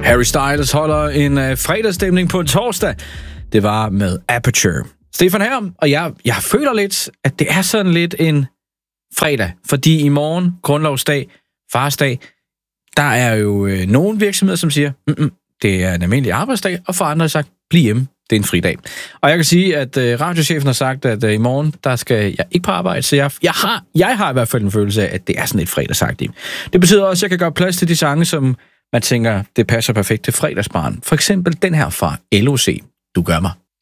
Harry Styles holder en fredagsstemning på en torsdag. Det var med Aperture. Stefan her, og jeg føler lidt, at det er sådan lidt en fredag. Fordi i morgen, grundlovsdag, farsdag, der er jo nogle virksomheder, som siger, det er en almindelig arbejdsdag, og for andre har sagt, bliv hjemme, det er en fridag. Og jeg kan sige, at radiochefen har sagt, at i morgen, der skal jeg ikke på arbejde, så jeg har i hvert fald en følelse af, at det er sådan et fredagsagtigt. Det betyder også, at jeg kan gøre plads til de sange, som man tænker, det passer perfekt til fredagsbaren. For eksempel den her fra LOC, Du gør mig